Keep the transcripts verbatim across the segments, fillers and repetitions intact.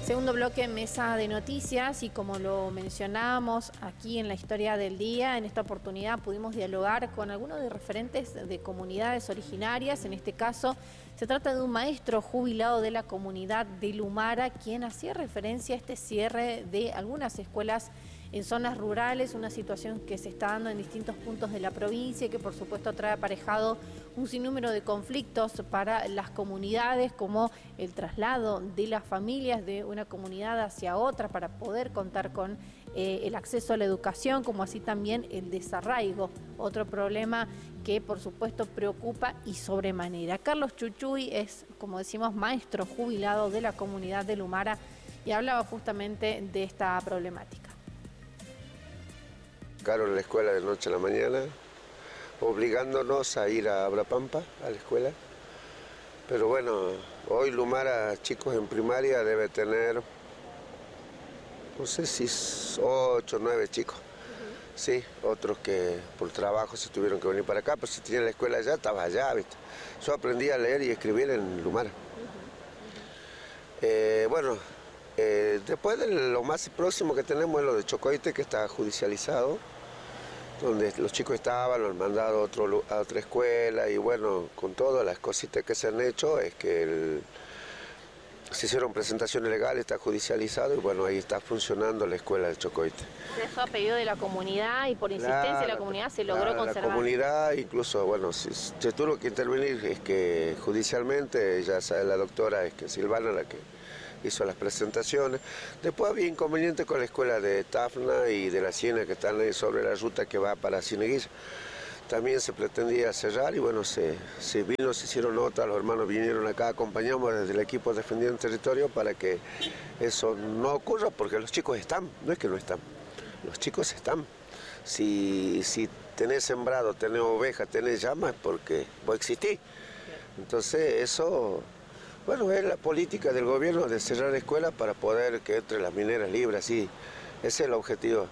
Segundo bloque, mesa de noticias, y como lo mencionábamos aquí en la historia del día, en esta oportunidad pudimos dialogar con algunos de referentes de comunidades originarias. En este caso se trata de un maestro jubilado de la comunidad de Lumara, quien hacía referencia a este cierre de algunas escuelas en zonas rurales, una situación que se está dando en distintos puntos de la provincia y que por supuesto trae aparejado un sinnúmero de conflictos para las comunidades, como el traslado de las familias de una comunidad hacia otra para poder contar con eh, el acceso a la educación, como así también el desarraigo, otro problema que por supuesto preocupa y sobremanera. Carlos Chuchuy es, como decimos, maestro jubilado de la comunidad de Lumara y hablaba justamente de esta problemática. Sacaron la escuela de noche a la mañana, obligándonos a ir a Abrapampa, a la escuela. Pero bueno, hoy Lumara, chicos en primaria, debe tener, no sé si ocho o nueve chicos. Uh-huh. Sí, otros que por trabajo se tuvieron que venir para acá, pero si tenía la escuela allá, estaba allá, ¿viste? Yo aprendí a leer y escribir en Lumara. Uh-huh. Uh-huh. Eh, bueno, eh, después de lo más próximo que tenemos es lo de Chocoite, que está judicializado, donde los chicos estaban, lo han mandado a, otro, a otra escuela, y bueno, con todas las cositas que se han hecho, es que el, se hicieron presentaciones legales, está judicializado, y bueno, ahí está funcionando la escuela de Chocoite. Eso a pedido de la comunidad y por insistencia claro, de la comunidad se logró claro, conservar. La comunidad, incluso, bueno, si se tuvo que intervenir, es que judicialmente, ya sabe la doctora, es que Silvana la que hizo las presentaciones. Después había inconvenientes con la escuela de Tafna y de la Siena, que están ahí sobre la ruta que va para Cieneguilla. También se pretendía cerrar y bueno, se, se vino, se hicieron notas, los hermanos vinieron acá, acompañamos desde el equipo Defendiendo el Territorio para que eso no ocurra, porque los chicos están, no es que no están, los chicos están. Si, si tenés sembrado, tenés ovejas, tenés llamas, porque vos existís. Entonces eso... Bueno, es la política del gobierno de cerrar escuelas para poder que entre las mineras libres, así, ese es el objetivo.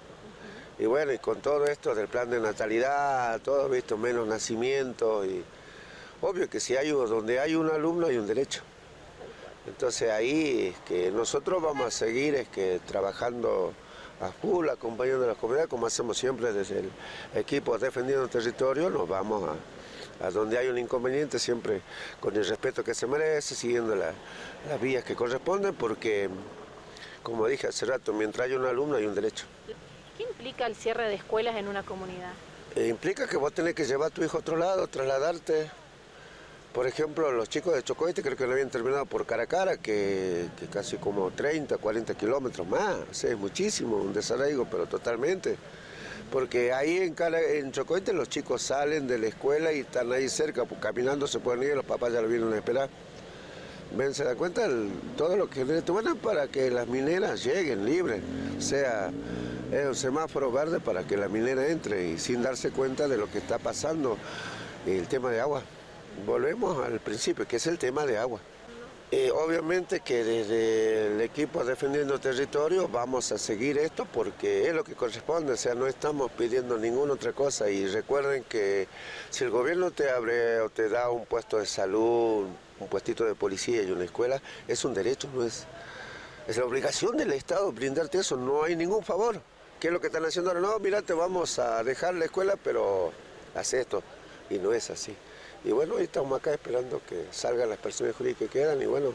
Y bueno, y con todo esto del plan de natalidad, todo visto, menos nacimientos, y obvio que si hay donde hay un alumno hay un derecho. Entonces ahí es que nosotros vamos a seguir es que trabajando a full, acompañando a la comunidad, como hacemos siempre desde el equipo Defendiendo el Territorio, nos vamos a... a donde hay un inconveniente, siempre con el respeto que se merece, siguiendo la, las vías que corresponden, porque, como dije hace rato, mientras haya un alumno hay un derecho. ¿Qué implica el cierre de escuelas en una comunidad? Eh, implica que vos tenés que llevar a tu hijo a otro lado, trasladarte. Por ejemplo, los chicos de Chocoite creo que lo habían terminado por Caracara, que, que casi como treinta, cuarenta kilómetros más, o sea, es muchísimo, un desarraigo, pero totalmente. Porque ahí en, Cara, en Chocoite los chicos salen de la escuela y están ahí cerca, pues, caminando se pueden ir, los papás ya lo vienen a esperar. Ven, se da cuenta el, todo lo que van para que las mineras lleguen libres, o sea, es un semáforo verde para que la minera entre y sin darse cuenta de lo que está pasando, el tema de agua. Volvemos al principio, que es el tema de agua. Eh, obviamente que desde el equipo Defendiendo Territorio vamos a seguir esto porque es lo que corresponde, o sea, no estamos pidiendo ninguna otra cosa. Y recuerden que si el gobierno te abre o te da un puesto de salud, un puestito de policía y una escuela, es un derecho, no es, es la obligación del Estado brindarte eso, no hay ningún favor. ¿Qué es lo que están haciendo ahora? No, mira, te vamos a dejar la escuela, pero haz esto, y no es así. Y bueno, hoy estamos acá esperando que salgan las personas jurídicas que quedan y bueno,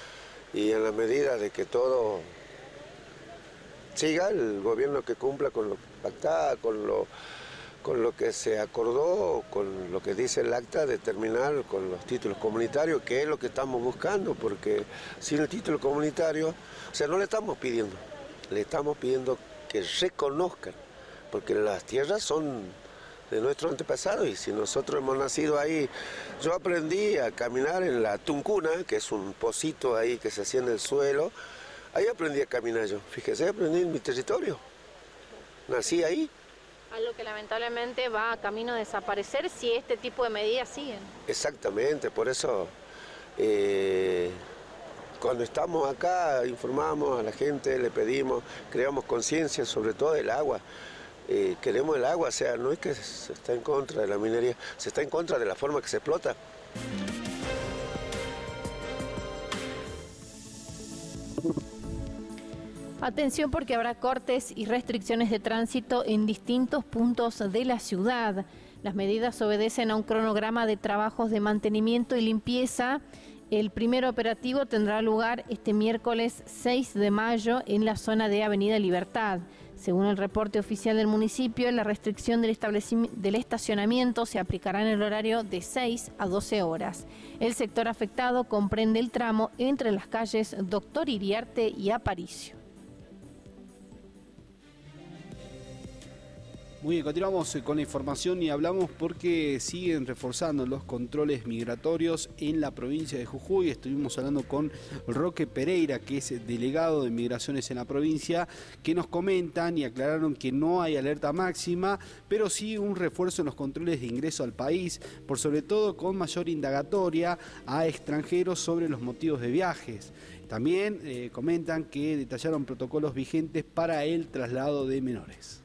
y en la medida de que todo siga, el gobierno que cumpla con lo pactado, con lo, con lo que se acordó, con lo que dice el acta de terminar con los títulos comunitarios, que es lo que estamos buscando, porque sin el título comunitario, o sea, no le estamos pidiendo, le estamos pidiendo que reconozcan, porque las tierras son de nuestros antepasados y si nosotros hemos nacido ahí, yo aprendí a caminar en la Tuncuna, que es un pocito ahí que se hacía en el suelo, ahí aprendí a caminar yo, fíjese, aprendí en mi territorio, nací ahí. Algo que lamentablemente va a camino a desaparecer si este tipo de medidas siguen. Exactamente, por eso eh, cuando estamos acá informamos a la gente, le pedimos, creamos conciencia sobre todo del agua. Eh, queremos el agua, o sea, no es que se está en contra de la minería, se está en contra de la forma que se explota. Thank you. Atención porque habrá cortes y restricciones de tránsito en distintos puntos de la ciudad. Las medidas obedecen a un cronograma de trabajos de mantenimiento y limpieza. El primer operativo tendrá lugar este miércoles seis de mayo en la zona de Avenida Libertad. Según el reporte oficial del municipio, la restricción del, del estacionamiento se aplicará en el horario de seis a doce horas. El sector afectado comprende el tramo entre las calles Doctor Iriarte y Aparicio. Muy bien, continuamos con la información y hablamos porque siguen reforzando los controles migratorios en la provincia de Jujuy. Estuvimos hablando con Roque Pereira, que es delegado de migraciones en la provincia, que nos comentan y aclararon que no hay alerta máxima, pero sí un refuerzo en los controles de ingreso al país, por sobre todo con mayor indagatoria a extranjeros sobre los motivos de viajes. También eh, comentan que detallaron protocolos vigentes para el traslado de menores.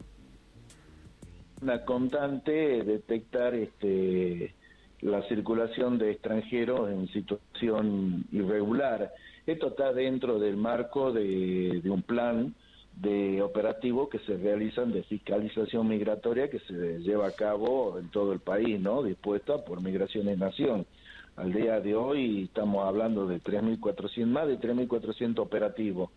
Una constante detectar este, la circulación de extranjeros en situación irregular. Esto está dentro del marco de, de un plan de operativo que se realizan de fiscalización migratoria que se lleva a cabo en todo el país, ¿no? Dispuesta por Migraciones Nación. Al día de hoy estamos hablando de tres mil cuatrocientos, más de tres mil cuatrocientos operativos.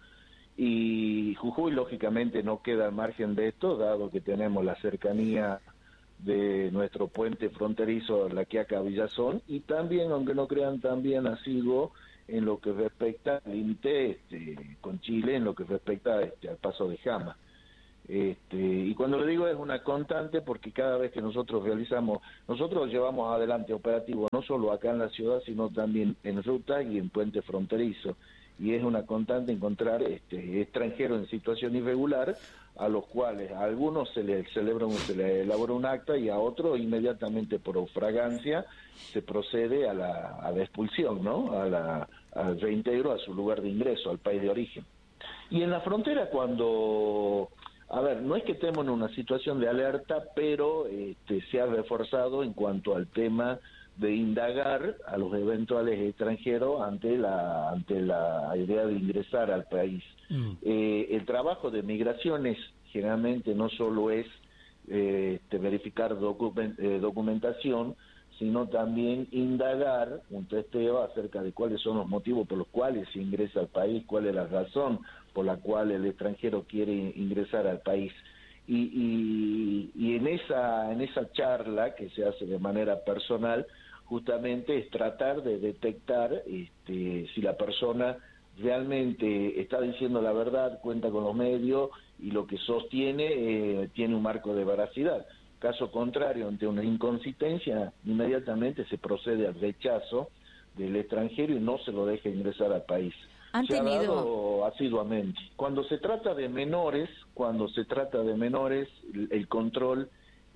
Y Jujuy, lógicamente, no queda al margen de esto, dado que tenemos la cercanía de nuestro puente fronterizo, La Quiaca Villazón, y también, aunque no crean, también asiduo en lo que respecta al límite este, con Chile, en lo que respecta este, al paso de Jama. Este, y cuando le digo es una constante porque cada vez que nosotros realizamos, nosotros llevamos adelante operativos no solo acá en la ciudad, sino también en ruta y en puente fronterizo. Y es una constante encontrar este, extranjeros en situación irregular, a los cuales a algunos se les celebra un, se les elabora un acta y a otros inmediatamente por fragancia se procede a la, a la expulsión, ¿no? A la, al reintegro a su lugar de ingreso, al país de origen. Y en la frontera cuando, a ver, no es que estemos en una situación de alerta, pero este, se ha reforzado en cuanto al tema de indagar a los eventuales extranjeros ante la ante la idea de ingresar al país. Mm. Eh, el trabajo de migraciones generalmente no solo es eh, este, verificar document, eh, documentación, sino también indagar un testeo acerca de cuáles son los motivos por los cuales se ingresa al país, cuál es la razón por la cual el extranjero quiere ingresar al país. Y, y, y en esa en esa charla que se hace de manera personal, justamente es tratar de detectar este, si la persona realmente está diciendo la verdad, cuenta con los medios y lo que sostiene eh, tiene un marco de veracidad. Caso contrario, ante una inconsistencia, inmediatamente se procede al rechazo del extranjero y no se lo deja ingresar al país. ¿Han se tenido... ha dado asiduamente. Cuando se trata de menores, cuando se trata de menores, el, el control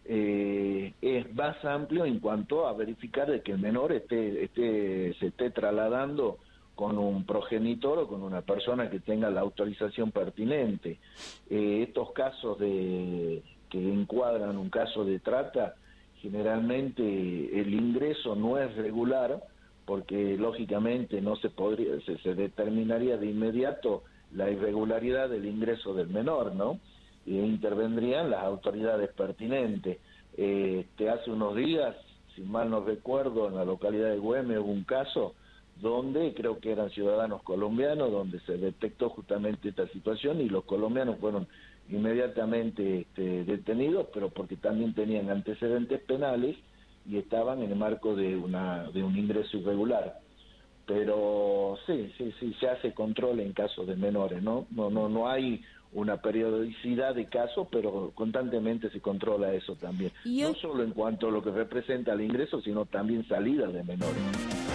Eh, es más amplio en cuanto a verificar de que el menor esté, esté, se esté trasladando con un progenitor o con una persona que tenga la autorización pertinente. Eh, estos casos de que encuadran un caso de trata, generalmente el ingreso no es regular, porque lógicamente no se podría, se, se determinaría de inmediato la irregularidad del ingreso del menor, ¿no? E intervendrían las autoridades pertinentes. Este, hace unos días, si mal no recuerdo, en la localidad de Güemes hubo un caso donde creo que eran ciudadanos colombianos, donde se detectó justamente esta situación y los colombianos fueron inmediatamente este, detenidos, pero porque también tenían antecedentes penales y estaban en el marco de una de un ingreso irregular. Pero sí, sí, sí, se hace control en casos de menores, ¿no? No, no, no hay una periodicidad de casos, pero constantemente se controla eso también. No solo en cuanto a lo que representa el ingreso, sino también salida de menores.